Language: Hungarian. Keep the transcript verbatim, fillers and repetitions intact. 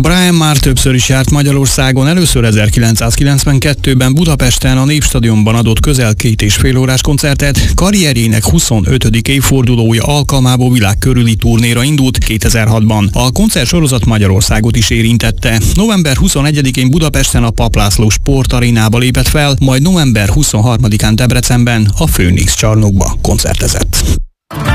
Brian már többször is járt Magyarországon, először ezerkilencszázkilencvenkettőben Budapesten a Népstadionban adott közel két és fél órás koncertet, karrierjének huszonötödik évfordulója alkalmából világ körüli turnéra indult kétezer-hatban. A koncertsorozat Magyarországot is érintette. november huszonegyedikén Budapesten a Papp László Sportarénába lépett fel, majd november huszonharmadikán Debrecenben a Phoenix csarnokba koncertezett.